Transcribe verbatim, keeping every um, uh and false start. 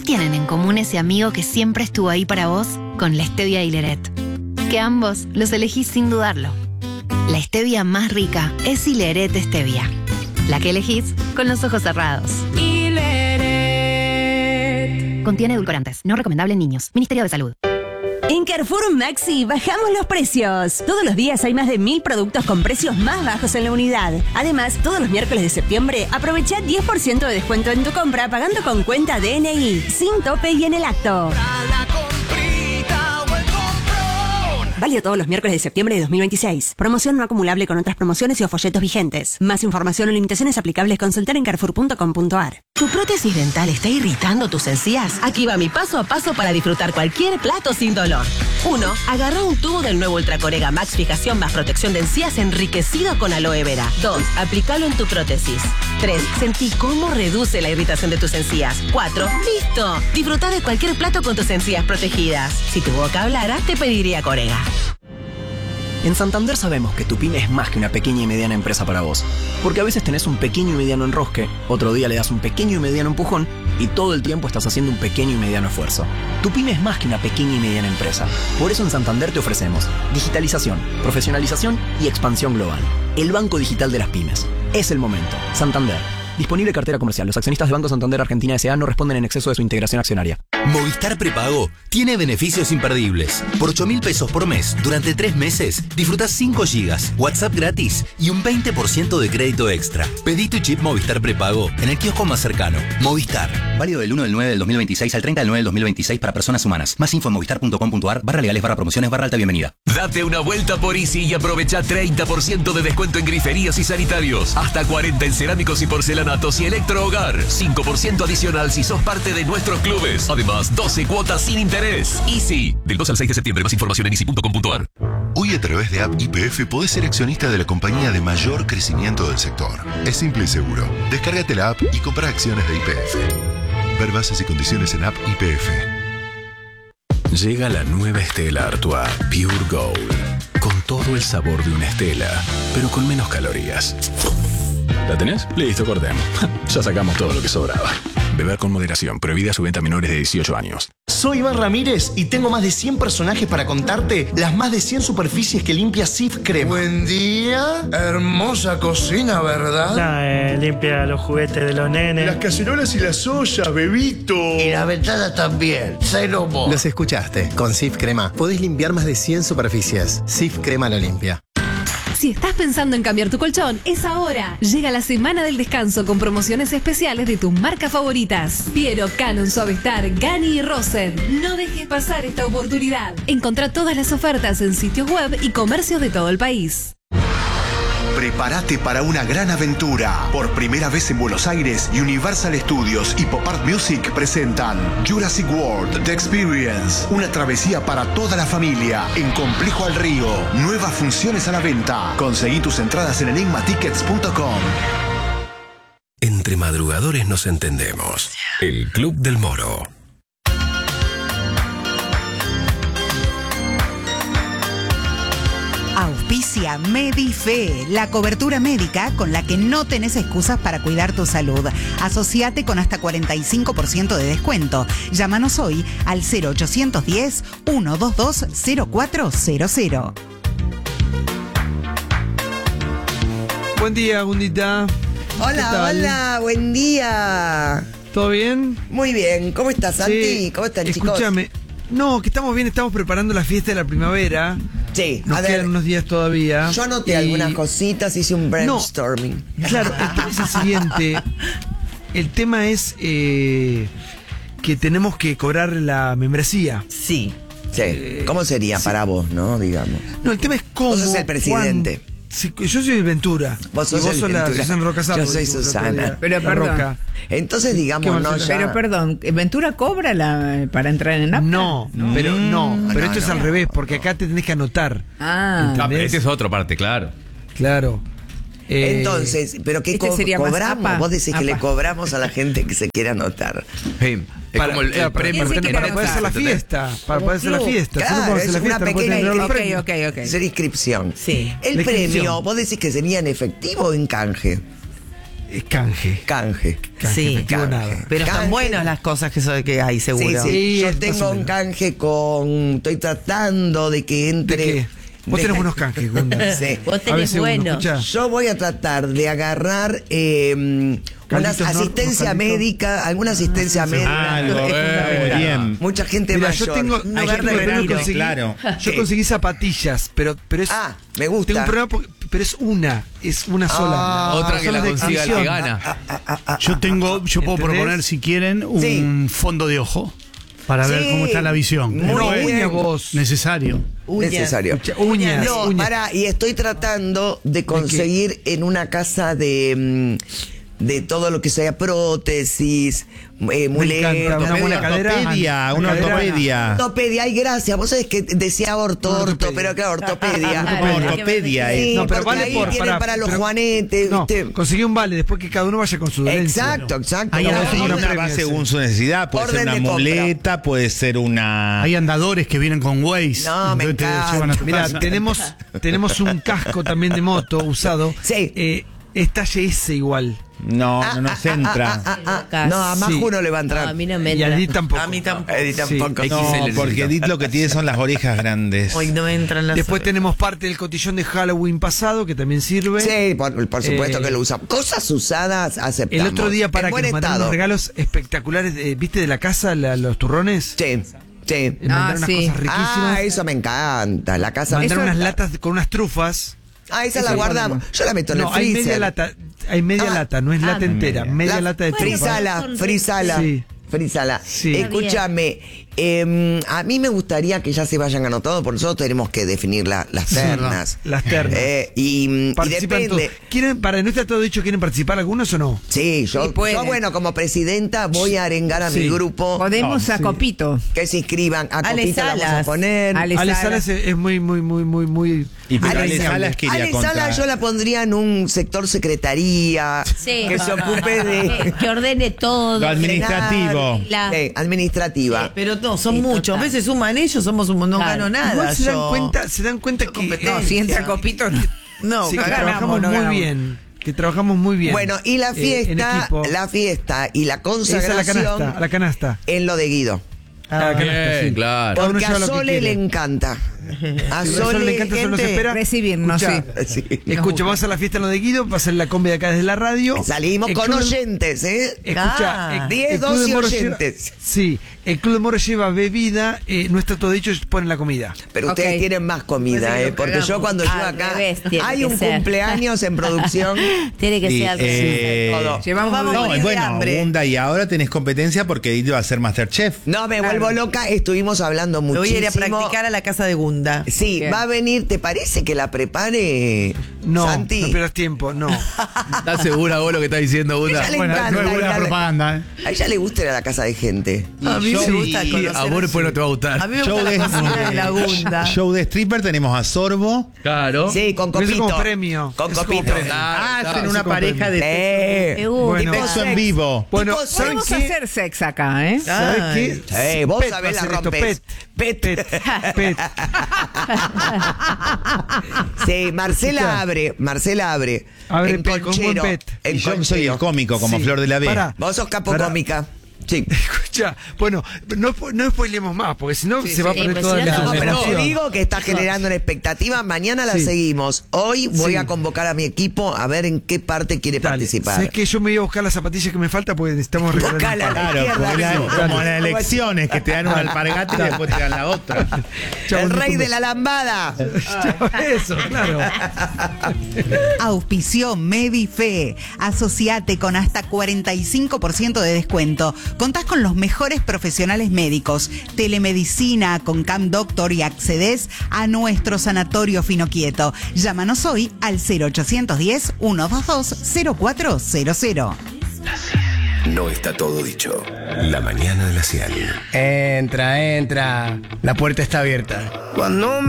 ¿Qué tienen en común ese amigo que siempre estuvo ahí para vos con la stevia y Hileret? Que ambos los elegís sin dudarlo. La stevia más rica es Hileret Stevia. La que elegís con los ojos cerrados. Hileret. Contiene edulcorantes. No recomendable en niños. Ministerio de Salud. En Carrefour Maxi bajamos los precios. Todos los días hay más de mil productos con precios más bajos en la unidad. Además, todos los miércoles de septiembre aprovecha diez por ciento de descuento en tu compra pagando con cuenta D N I, sin tope y en el acto. Válido todos los miércoles de septiembre de dos mil veintiséis. Promoción no acumulable con otras promociones y o folletos vigentes. Más información o limitaciones aplicables consultar en carrefour punto com punto a r. ¿Tu prótesis dental está irritando tus encías? Aquí va mi paso a paso para disfrutar cualquier plato sin dolor. uno. Agarra un tubo del nuevo Ultracorega Max Fijación más protección de encías enriquecido con aloe vera. dos. Aplícalo en tu prótesis. tres. Sentí cómo reduce la irritación de tus encías. cuatro. ¡Listo! Disfruta de cualquier plato con tus encías protegidas. Si tu boca hablara, te pediría Corega. En Santander sabemos que tu pyme es más que una pequeña y mediana empresa para vos. Porque a veces tenés un pequeño y mediano enrosque, otro día le das un pequeño y mediano empujón y todo el tiempo estás haciendo un pequeño y mediano esfuerzo. Tu pyme es más que una pequeña y mediana empresa. Por eso en Santander te ofrecemos digitalización, profesionalización y expansión global. El banco digital de las pymes. Es el momento. Santander. Disponible cartera comercial. Los accionistas de Banco Santander Argentina S A no responden en exceso de su integración accionaria. Movistar Prepago tiene beneficios imperdibles. Por ocho mil pesos por mes, durante tres meses, disfrutás cinco gigas, WhatsApp gratis y un veinte por ciento de crédito extra. Pedí tu chip Movistar Prepago en el kiosco más cercano. Movistar. Válido del uno del nueve del dos mil veintiséis al treinta del nueve del dos mil veintiséis para personas humanas. Más info en movistar punto com punto a r, barra legales, barra promociones, barra alta bienvenida. Date una vuelta por Easy y aprovecha treinta por ciento de descuento en griferías y sanitarios. Hasta cuarenta en cerámicos y porcelanatos y electrohogar. cinco por ciento adicional si sos parte de nuestros clubes. Además, doce cuotas sin interés. Easy. Del dos al seis de septiembre. Más información en easy punto com punto a r. Hoy a través de App Y P F podés ser accionista de la compañía de mayor crecimiento del sector. Es simple y seguro. Descárgate la app y compra acciones de Y P F. Ver bases y condiciones en App Y P F. Llega la nueva Stella Artois Pure Gold. Con todo el sabor de una Stella, pero con menos calorías. ¿La tenés? Listo, cortemos. Ya sacamos todo lo que sobraba. Beber con moderación. Prohibida su venta a menores de dieciocho años. Soy Iván Ramírez y tengo más de cien personajes para contarte las más de cien superficies que limpia Cif Crema. Buen día. Hermosa cocina, ¿verdad? Nah, eh, limpia los juguetes de los nenes. Las cacerolas y las ollas, bebito. Y la ventana también. Cero mo. Los escuchaste. Con Cif Crema podés limpiar más de cien superficies. Cif Crema la limpia. Si estás pensando en cambiar tu colchón, es ahora. Llega la semana del descanso con promociones especiales de tus marcas favoritas. Piero, Canon, Suavestar, Gani y Rosen. No dejes pasar esta oportunidad. Encontrá todas las ofertas en sitios web y comercios de todo el país. Prepárate para una gran aventura. Por primera vez en Buenos Aires, Universal Studios y Pop Art Music presentan Jurassic World The Experience. Una travesía para toda la familia en Complejo al Río. Nuevas funciones a la venta. Conseguí tus entradas en enigma tickets punto com. Entre madrugadores nos entendemos. El Club del Moro. Auspicia Medife, la cobertura médica con la que no tenés excusas para cuidar tu salud. Asociate con hasta cuarenta y cinco por ciento de descuento. Llámanos hoy al cero ochocientos diez, ciento veintidós, cero cuatro cero cero. Buen día, Gundita. Hola, hola, buen día. ¿Todo bien? Muy bien. ¿Cómo estás, Santi? Sí. ¿Cómo están, chicos? Escúchame. No, que estamos bien, estamos preparando la fiesta de la primavera. Sí, Nos a quedan ver, unos días todavía. Yo anoté y... algunas cositas, hice un brainstorming. No, claro, el tema es el siguiente. El tema es eh, que tenemos que cobrar la membresía. Sí, sí. Eh, ¿Cómo sería sí. para vos, no? Digamos. No, el tema es cómo. Vos sos el presidente. Cuán, si, yo soy Ventura. Vos sos, y vos el sos la Ventura. Susana Roca Sarro. Yo soy Susana. Pero perdón. Roca. Entonces, digamos, no ya... Pero perdón, ¿Ventura cobra la, para entrar en APTA? No, no, pero no, no pero no, esto no. es al revés, porque acá te tenés que anotar. Ah, ah pero esta es otra parte, claro. Claro. Eh, Entonces, ¿pero qué este co sería cobramos? más apa, Vos decís apa. que le cobramos a la gente que se quiera anotar. Sí. Es para, como el, claro, el premio para, para, para poder hacer la fiesta. Para poder hacer la fiesta. Claro, es una pequeña no okay, okay, okay. ser inscripción. Sí. El la premio, inscripción. ¿vos decís que sería en efectivo o en canje? es canje. Canje. Canje, Sí, efectivo, canje. nada. Pero están Canje. buenas las cosas que, so- que hay, seguro. Sí, sí. Sí, Yo es más tengo o un menos. canje con. Estoy tratando de que entre. ¿De qué? Vos de- tenés buenos canjes, Gunda. Sí. Vos A tenés ver, segundo, bueno. escuchá. Yo voy a tratar de agarrar eh, una Calditos, ¿no? asistencia ¿Unos calditos? médica, alguna asistencia médica. Algo, Es eh, fundamental. bien. Mucha gente Mira, mayor. yo tengo, Un yo lugar tengo de un problema, retiro. conseguí, Claro. yo ¿Qué? conseguí zapatillas, pero, pero es. Ah, me gusta. Tengo un problema, porque- pero es una, es una sola. Ah, Otra que Son la de consiga el que exhibición. gana. Yo tengo, yo puedo ¿Entendés? proponer, si quieren, un Sí. fondo de ojo para ver Sí, cómo está la visión. muy No es bien. vos. necesario. Necesario. Escucha, uñas, No, uñas. pará, y estoy tratando de conseguir en una casa de, mm, de todo lo que sea prótesis, eh, muletas. encanta, una buena Una cadera. ortopedia, una cadera. ortopedia. Ortopedia, ay, gracias. Vos sabés que decía orto, orto, pero claro, ortopedia. No, ortopedia Sí, es. No, pero porque vale ahí por- tienen pará, para los pero- juanetes, No, ¿viste? conseguí un vale después que cada uno vaya con su dolencia. Exacto, exacto. Hay No, una, orden- orden- una premio va ese. según su necesidad, puede Orden ser una de compra. muleta, puede ser una. Hay andadores que vienen con Waze. No, me entonces te encanta. llevan a tu Mira, casa. tenemos, tenemos un casco también de moto usado. Sí. Eh, es talle S igual. No, no nos entra. Ah, ah, ah. No, a Maju Sí. no le va a entrar. A mí no me Y a entra. Edith tampoco. A mí tampoco. Edith Sí. tampoco. No, porque Edith lo que tiene son las orejas grandes. Hoy no me entran las Después tenemos parte del cotillón de Halloween pasado que también sirve. Sí, por, por supuesto Eh, que lo usamos. Cosas usadas aceptamos. El otro día para En que buen nos mandaron estado. unos regalos espectaculares, eh, ¿viste de la casa la- los turrones? Sí, sí. Eh, mandaron unas sí. cosas riquísimas. Ah, eso me encanta. La casa. mandaron Eso- unas latas con unas trufas. Ah, esa Eso la es guardamos. bueno. Yo la meto en No, el hay freezer. media lata, hay media Ah. lata, no es lata entera, media La- lata de trufas. Frisala, frisala. Sí. Frisala. Sí. Escúchame, eh, a mí me gustaría que ya se vayan anotando, porque nosotros tenemos que definir la- las ternas. Las ternas. Eh, y, y Participan depende. todos. ¿Quieren, para no está todo dicho, ¿quieren participar algunos o no? Sí, yo, Sí, pueden. yo, bueno, como presidenta voy a arengar a Sí. mi grupo Podemos a sí. Copito. que se inscriban. A Ale Copito la vamos a Salas. poner. Ale Ale Salas. Salas es, es muy, muy, muy, muy, muy. Y pero Ale Ale Salas quería Ale contar. Salas yo la pondría en un sector secretaría, Sí. que se ocupe de... Que ordene todo. Lo administrativo. La- Sí, administrativa. Pero no, son Sí, muchos. A total. veces suman ellos, somos un no Claro. gano nada. Igual se dan yo. cuenta, se dan cuenta que, No, si entra Copito, no, sí, que ganamos, trabajamos no muy ganamos. bien. Que trabajamos muy bien. Bueno, y la eh, en fiesta, equipo. la fiesta y la Esa consagración a la canasta, a la canasta. en lo de Guido. A la canasta, Bien, sí. claro. Cada uno Porque lleva a lo que Sole quiere. le encanta. A Si a Sole le encanta, solo nos gente, espera. recibirnos, Escucha, sí. Escucha, vamos a la fiesta en lo de Guido, va a ser la combi de acá desde la radio. Salimos El con Club de- oyentes, ¿eh? Escucha, Ah. el- diez, el Club de doce Moro lleva- oyentes. sí, el Club de Moro lleva bebida, eh, no está todo dicho, ponen la comida. Pero ustedes Ok. tienen más comida, Parece que ¿eh? lo Porque yo cagamos. cuando llego Al acá, revés tiene hay que un ser. cumpleaños en producción. Tiene que Y, ser al revés. eh, todo. Llevamos Vamos, No, morir y de bueno, hambre. Gunda, y ahora tenés competencia porque Edith va a ser Masterchef. No, me vuelvo loca, estuvimos hablando Me voy muchísimo. a ir a practicar a la casa de Gunda. Sí, Bien. va a venir, ¿te parece que la prepare No, Santi? no pierdas tiempo, no. ¿Estás segura vos lo que estás diciendo, Gunda? Ella le Bueno, encanta no es ir buena a la- propaganda, ¿eh? A ella le gusta ir a la casa de gente. A mí Yo- me gusta y- conocer A vos después no te va a gustar. A mí me Show gusta de, la cocina de la Gunda. show de stripper tenemos a Sorbo. Claro. Sí, con Pero eso copito. como premio. Con Eso como copito. premio. Ah, claro, hacen eso una como pareja premio. de Sí. Bueno, sexo en sex. vivo. Bueno, Tipo ¿saben Podemos qué? hacer sex acá, ¿eh? ¿Sabes Ay. qué? Sí, vos Pet sabés va a la hacer esto, rompes. Pet. Pet. Pet. Pet. Sí, Marcela Escucha. abre, Marcela abre. Abre en pet, con buen Conchero. pet. En Y yo soy Conchero. el cómico, como Sí. Flor de la B. Pará. Vos sos capo Pará. cómica. Sí. Escucha, bueno, no, no spoilemos más, porque si no se va a sí, poner pues toda si la no, No, pero te emoción. digo que está generando una expectativa. Mañana la Sí. seguimos. Hoy voy Sí. a convocar a mi equipo a ver en qué parte quiere Dale. participar. ¿Sabes que yo me voy a buscar las zapatillas que me faltan porque necesitamos regalar? Buscala. Claro, izquierda, porque la- sí. como Dale. las elecciones, que te dan una alpargata y después te dan la otra. El rey de la lambada. Eso, claro. Auspició Medife. Asociate con hasta cuarenta y cinco por ciento de descuento. Contás con los mejores profesionales médicos, telemedicina con Cam Doctor y accedes a nuestro sanatorio Finoquieto. Llámanos hoy al cero ochocientos diez, ciento veintidós, cero cuatro cero cero. No está todo dicho. La mañana de la cien. Entra, entra. La puerta está abierta. Cuando me